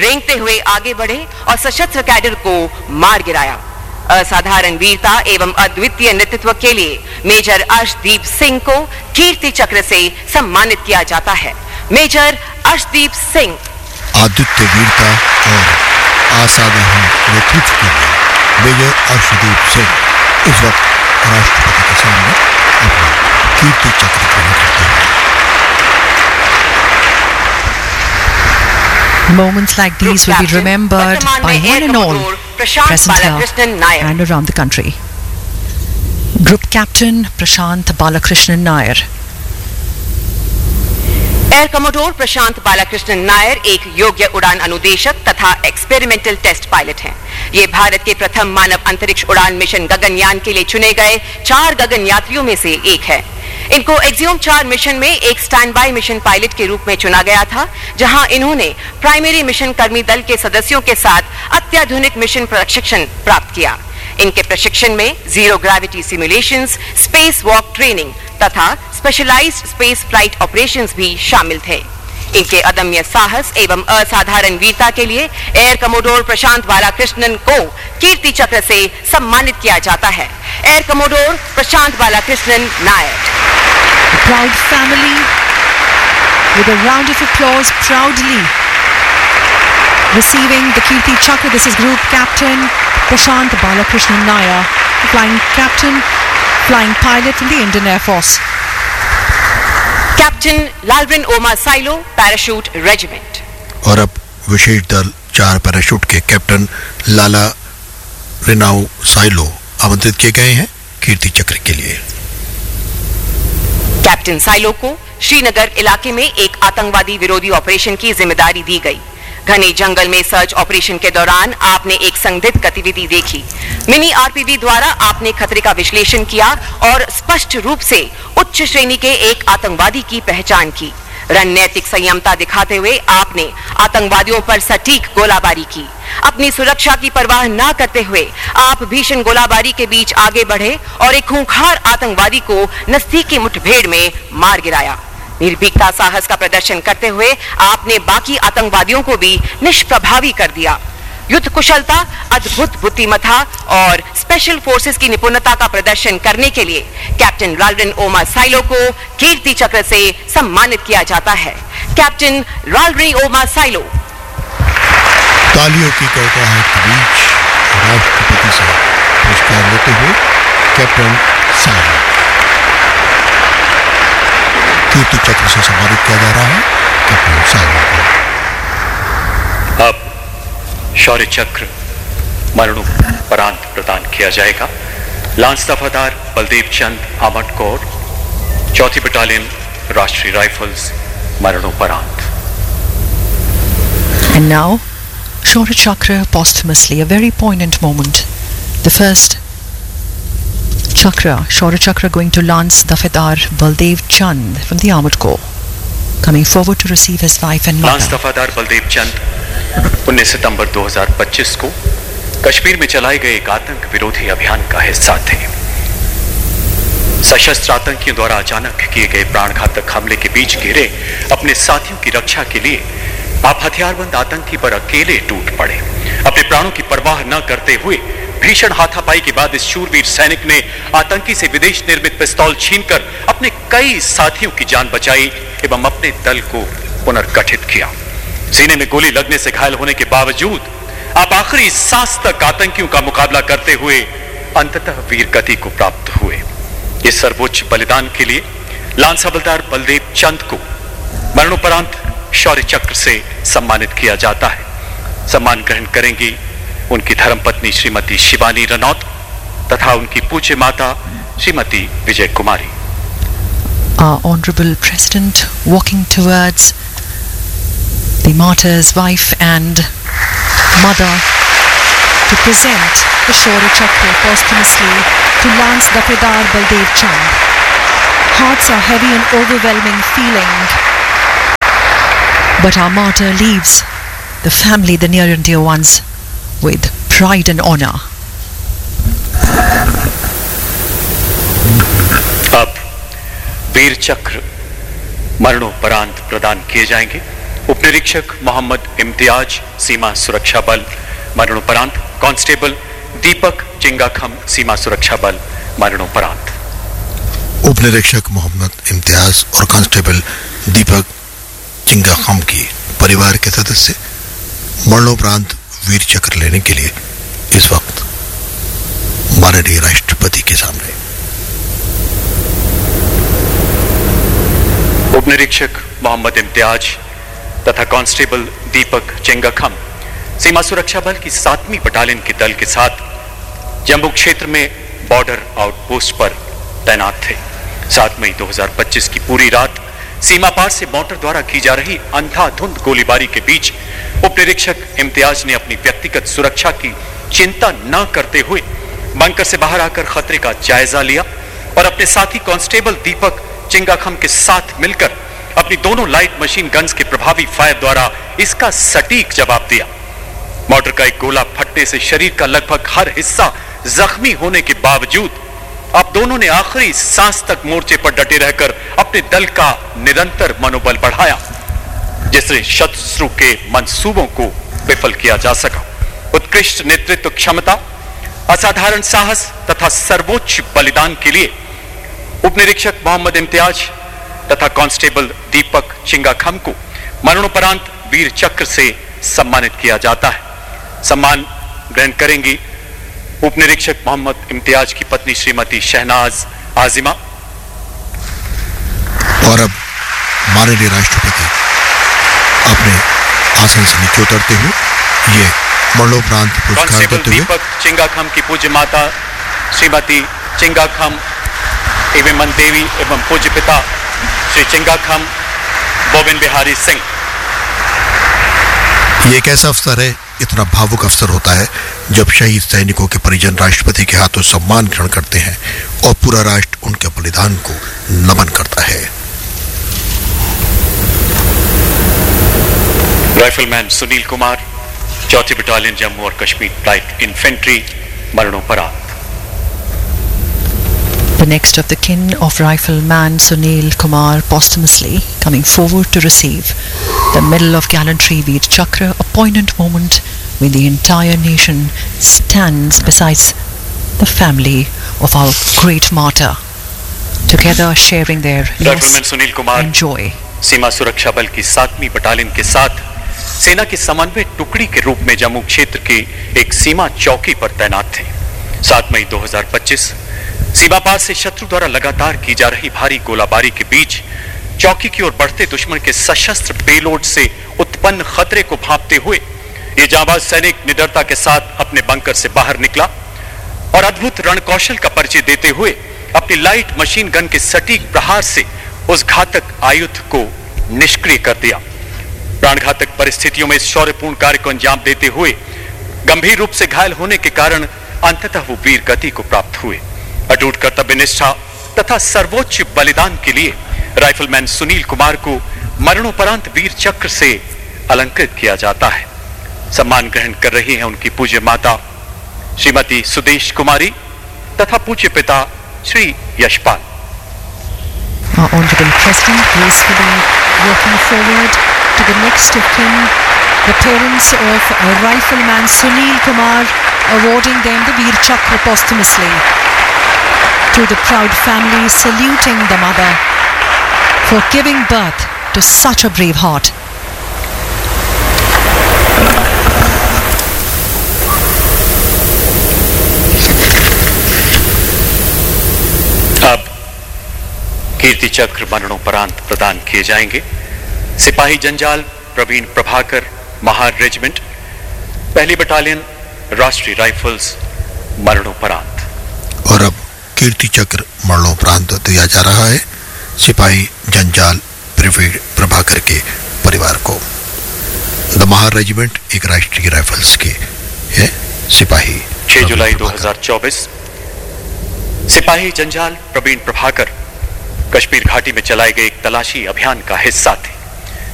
रेंगते हुए आगे बढ़े और सशस्त्र कैडर को मार गिराया। असाधारण वीरता एवं अद्वितीय नेतृत्व के लिए मेजर अर्शदीप सिंह को कीर्ति चक्र से सम्मानित किया जाता है। मेजर अर्शदीप सिंह। अद्वितीय वीरता और असाधारण नेतृत्व के लिए मेजर अर्शदीप सिंह इस वक्त राष्ट्रपति के सामने अपना कीर्ति चक्र ग्रहण करते हैं। Moments like these will be remembered by one and all present here and around the country. Group Captain Prashant Balakrishnan Nair. Air commodore प्रशांत बालाकृष्णन नायर एक योग्य उड़ान अनुदेशक तथा एक्सपेरिमेंटल टेस्ट पायलट हैं। ये भारत के प्रथम मानव अंतरिक्ष उड़ान मिशन गगनयान के लिए चुने गए 4 गगन यात्रियों में से एक है। इनको एक्सियोम 4 मिशन में एक स्टैंड बाय मिशन पायलट के रूप में चुना गया था, जहां इन्होंने प्राइमरी मिशन कर्मी दल के सदस्यों के साथ अत्याधुनिक मिशन प्रशिक्षण प्राप्त किया। इनके प्रशिक्षण में zero gravity simulations, space walk training तथा स्पेशलाइज्ड स्पेस फ्लाइट ऑपरेशंस भी शामिल थे। इनके अदम्य साहस एवं असाधारण वीरता के लिए एयर कमोडोर प्रशांत बालाकृष्णन को कीर्ति चक्र से सम्मानित किया जाता है। Air commodore Prashant Balakrishnan Nair. Proud family with a round of applause proudly receiving the Kirti Chakra. This is Group Captain Prashant Balakrishnan Nair, flying captain, flying pilot from the Indian Air Force. Captain लालरिन ओमा silo, parachute regiment. और अब विशेष दल 4 parachute के captain लाला रिनाउ silo आमंत्रित किए गए हैं कीर्ति चक्र के लिए। कैप्टन साइलो को श्रीनगर इलाके में एक आतंकवादी विरोधी ऑपरेशन की जिम्मेदारी दी गई। घने जंगल में सर्च ऑपरेशन के दौरान आपने एक संदिग्ध गतिविधि देखी। मिनी आरपीवी द्वारा आपने खतरे का विश्लेषण किया और स्पष्ट रूप से उच्च श्रेणी के एक आतंकवादी की पहचान की। रणनीतिक संयमता दिखाते हुए आपने आतंकवादियों पर सटीक गोलाबारी की। अपनी सुरक्षा की परवाह न करते हुए आप भीषण गोलाबारी के बीच आगे बढ़े और एक खूंखार आतंकवादी को नजदीकी मुठभेड़ में मार गिराया। निर्भीकता साहस का प्रदर्शन करते हुए आपने बाकी आतंकवादियों को भी निष्प्रभावी कर दिया। युद्ध कुशलता, अद्भुत बुद्धिमत्ता और स्पेशल फोर्सेस की निपुणता का प्रदर्शन करने के लिए कैप्टन लालरिन ओमा साइलो को कीर्ति चक्र से सम्मानित किया जाता है। कैप्टन लालरिन ओमा साइलो। तालियों की गड़गड़ाहट के बीच राष्ट्रपति से पुरस्कार लेते हुए कैप्टन साइलो कीर्ति चक्र से सम्मानित किया जा रहा है कैप्टन साइलो को। अब शौर्य चक्र मरणोपरांत प्रदान किया जाएगा। लांस दफादार बलदेव चंद आमटकोर, 4th बटालियन राष्ट्रीय राइफल्स, मरणोपरांत। And now, Shaurya Chakra posthumously, a very poignant moment. The first Chakra, Shaurya Chakra, going to Lance Dafadar Baldev Chand from the Armored Corps, coming forward to receive his wife and mother. Lance दफादार Baldev चंद 19 सितंबर 2025 को कश्मीर में चलाए गए एक आतंक विरोधी अभियान का हिस्सा थे। सशस्त्र आतंकियों द्वारा अचानक किए गए प्राणघातक हमले के बीच घिरे अपने साथियों की रक्षा के लिए आप हथियारबंद आतंकी पर अकेले टूट पड़े। अपने प्राणों की परवाह न करते हुए भीषण हाथापाई के बाद इस शूरवीर सैनिक ने आतंकी से विदेश निर्मित पिस्तौल छीनकर अपने कई साथियों की जान बचाई एवं अपने दल को पुनर्गठित किया। सीने में गोली लगने से घायल होने के बावजूद आप आखिरी सांस तक आतंकियों का मुकाबला करते हुए अंततः वीर गति को प्राप्त हुए। इस सर्वोच्च बलिदान के लिए लांस हवलदार बलदेव चंद को मरणोपरांत शौर्य चक्र से सम्मानित किया जाता है। सम्मान ग्रहण करेंगी उनकी धर्मपत्नी श्रीमती शिवानी रनौत तथा उनकी पूज्य माता श्रीमती विजय कुमारी। Our Honorable President walking towards the martyr's wife and mother to present the Shaurya Chakra posthumously to Lance Dafadar Baldev Chand. Hearts are heavy and overwhelming feeling, but our martyr leaves the family, the near and dear ones, with pride and honor. अब वीर चक्र मरणोपरांत प्रदान किए जाएंगे उपनिरीक्षक मोहम्मद इम्तियाज, सीमा सुरक्षा बल, मरणोपरांत कांस्टेबल दीपक चिंगाखम, सीमा सुरक्षा बल, मरणोपरांत। उपनिरीक्षक मोहम्मद इम्तियाज और कांस्टेबल दीपक चिंगाखम की परिवार के सदस्य मरणोपरांत वीर चक्र लेने के लिए इस वक्त माननीय राष्ट्रपति के सामने। उपनिरीक्षक मोहम्मद इम्तियाज तथा कांस्टेबल दीपक चिंगाखम सीमा सुरक्षा बल की 7वीं बटालियन के दल के साथ जम्मू क्षेत्र में बॉर्डर आउटपोस्ट पर तैनात थे। 7 मई 2025 की पूरी रात सीमा पार से मोटर द्वारा की जा रही अंधाधुंध गोलीबारी के बीच उपनिरीक्षक इम्तियाज ने अपनी व्यक्तिगत सुरक्षा की चिंता न करते हुए बंकर से बाहर आकर खतरे का जायजा लिया और अपने साथी कांस्टेबल दीपक चिंगाखम के साथ मिलकर अपनी दोनों लाइट मशीन गन्स के प्रभावी फायर द्वारा इसका सटीक जवाब दिया। मोटर का एक गोला फटने से शरीर का लगभग हर हिस्सा जख्मी होने के बावजूद अब दोनों ने आखिरी सांस तक मोर्चे पर डटे रहकर अपने दल का निरंतर मनोबल बढ़ाया, जिससे शत्रु के मंसूबों को विफल किया जा सका। उत्कृष्ट नेतृत्व क्षमता, असाधारण साहस तथा सर्वोच्च बलिदान के लिए उपनिरीक्षक मोहम्मद इम्तियाज तथा कांस्टेबल दीपक चिंगाखम को मरणोपरांत वीर चक्र से सम्मानित किया जाता है। सम्मान ग्रहण करेंगी उपनिरीक्षक मोहम्मद इम्तियाज की पत्नी श्रीमती शहनाज आजिमा। और अब माननीय राष्ट्रपति अपने आसन से नीचे उतरते हुए ये मरणोपरांत पुरस्कार कांस्टेबल देते हुए दीपक चिंगाखम की पूज्य माता श्रीमती चिंगाखम एवं देवी एवं पूज्य पिता श्री चिंगाखम गोविंद बिहारी सिंह। ये एक ऐसा अवसर है, इतना भावुक अवसर होता है जब शहीद सैनिकों के परिजन राष्ट्रपति के हाथों सम्मान ग्रहण करते हैं और पूरा राष्ट्र उनके बलिदान को नमन करता है। Rifleman Sunil Kumar, 4th battalion Jammu और कश्मीर लाइट इन्फेंट्री, मरणोपरांत। The next of the kin of Rifleman Sunil Kumar posthumously coming forward to receive the Medal of Gallantry Veer Chakra, a poignant moment when the entire nation stands besides the family of our great martyr, together sharing their rifleman loss Sunil Kumar and joy. सीमा सुरक्षा बल की 7वीं battalion के साथ सेना की समन्वय टुकड़ी के रूप में जम्मू क्षेत्र की एक सीमा चौकी पर तैनात थे। 7 मई 2025 सीमा पार से शत्रु द्वारा लगातार की जा रही भारी गोलाबारी के बीच चौकी की ओर बढ़ते दुश्मन के सशस्त्र पेलोड से उत्पन्न खतरे को भांपते हुए ये जांबाज सैनिक निडरता के साथ अपने बंकर से बाहर निकला और अद्भुत रणकौशल का परिचय देते हुए अपनी लाइट मशीन गन के सटीक प्रहार से उस घातक आयुध को निष्क्रिय कर दिया। प्राणघातक परिस्थितियों में इस शौर्यपूर्ण कार्य को अंजाम देते हुए गंभीर रूप से घायल होने के कारण अंततः वो वीर गति को प्राप्त हुए। अटूट कर्तव्य निष्ठा तथा सर्वोच्च बलिदान के लिए राइफलमैन सुनील कुमार को मरणोपरांत वीर चक्र से अलंकृत किया जाता है। सम्मान ग्रहण कर रही हैं उनकी पूज्य माता श्रीमती सुदेश कुमारी तथा पूज्य पिता Shri Yashpal. Our Honorable President gracefully walking forward to the next of kin, the parents of Rifleman Sunil Kumar, awarding them the Veer Chakra posthumously. To the proud family, saluting the mother for giving birth to such a brave heart. अब कीर्ति चक्र मरणोपरांत प्रदान किए जाएंगे। सिपाही जंजाल Praveen Prabhakar, Mahar regiment, 1ली battalion, राष्ट्रीय rifles, मरणोपरांत। और अब कीर्ति चक्र मरणोपरांत दिया जा रहा है सिपाही जंजाल प्रवीण प्रभाकर के परिवार को। द महार रेजिमेंट एक राष्ट्रीय राइफल्स के है सिपाही 6 जुलाई 2024 सिपाही जंजाल प्रवीण प्रभाकर कश्मीर घाटी में चलाए गए एक तलाशी अभियान का हिस्सा थे।